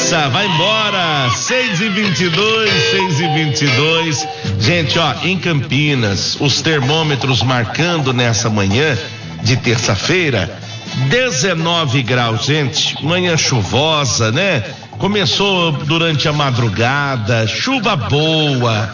Passa, vai embora. 6h22. Gente, ó, em Campinas, os termômetros marcando nessa manhã de terça-feira 19 graus, gente. Manhã chuvosa, né? Começou durante a madrugada, chuva boa,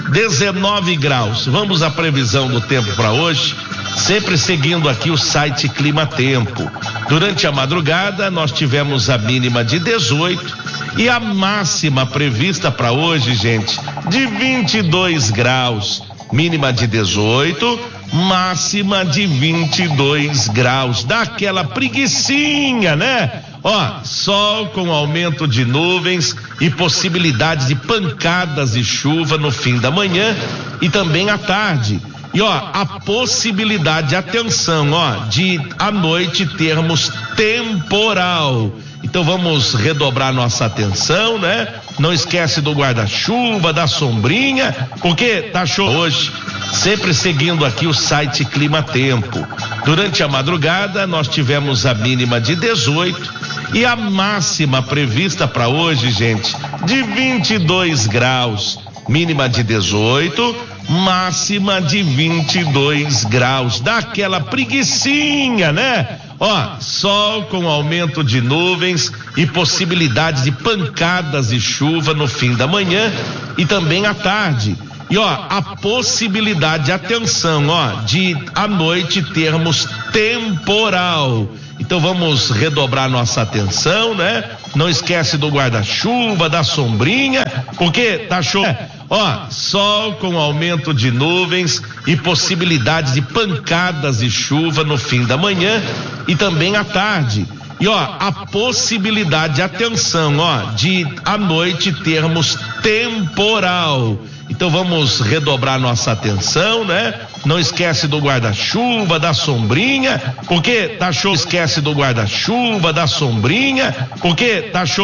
19 graus. Vamos à previsão do tempo para hoje, sempre seguindo aqui o site Clima Tempo. Durante a madrugada nós tivemos a mínima de 18 e a máxima prevista para hoje, gente, de 22 graus. Mínima de 18, máxima de 22 graus. Dá aquela preguicinha, né? Ó, sol com aumento de nuvens e possibilidade de pancadas de chuva no fim da manhã e também à tarde. E ó, a possibilidade, atenção, ó, de à noite termos temporal. Então vamos redobrar nossa atenção, né? Não esquece do guarda-chuva, da sombrinha, porque tá show hoje. Sempre seguindo aqui o site Clima Tempo. Durante a madrugada nós tivemos a mínima de 18 e a máxima prevista para hoje, gente, de 22 graus. Mínima de 18, máxima de 22 graus. Dá aquela preguicinha, né? Ó, sol com aumento de nuvens e possibilidade de pancadas de chuva no fim da manhã e também à tarde. E ó, a possibilidade, atenção, ó, de à noite termos temporal. Então vamos redobrar nossa atenção, né? Não esquece do guarda-chuva, da sombrinha, porque tá show. Ó, sol com aumento de nuvens e possibilidade de pancadas de chuva no fim da manhã e também à tarde. E ó, a possibilidade, atenção, ó, de à noite termos temporal. Então vamos redobrar nossa atenção, né? Não esquece do guarda-chuva, da sombrinha, porque tá show. Esquece do guarda-chuva, da sombrinha, porque tá show.